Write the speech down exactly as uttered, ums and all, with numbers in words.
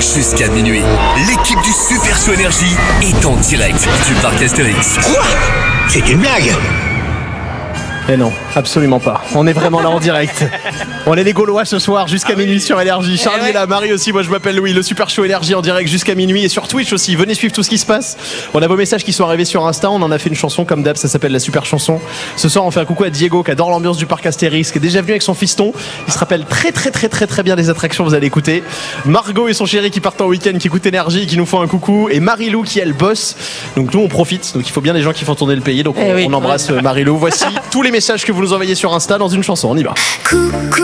jusqu'à minuit. L'équipe du Super Show Énergie est en direct du parc Astérix. Quoi ? C'est une blague ? Eh non, absolument pas. On est vraiment là en direct. On est les Gaulois ce soir jusqu'à ah minuit oui. sur Énergie. Charlie eh ouais. est là, Marie aussi, moi je m'appelle Louis. Le Super Show Énergie en direct jusqu'à minuit et sur Twitch aussi. Venez suivre tout ce qui se passe. On a vos messages qui sont arrivés sur Insta. On en a fait une chanson comme d'hab, ça s'appelle la Super Chanson. Ce soir on fait un coucou à Diego qui adore l'ambiance du parc Astérix, qui est déjà venu avec son fiston. Il se rappelle très très très très très bien des attractions, vous allez écouter. Margot et son chéri qui partent en week-end, qui écoutent Énergie, qui nous font un coucou. Et Marie-Lou qui elle bosse. Donc nous on profite. Donc il faut bien des gens qui font tourner le pays. Donc on, eh oui. on embrasse Marie-Lou. Voici tous les messages que vous nous envoyez sur Insta dans une chanson. On y va. Coucou.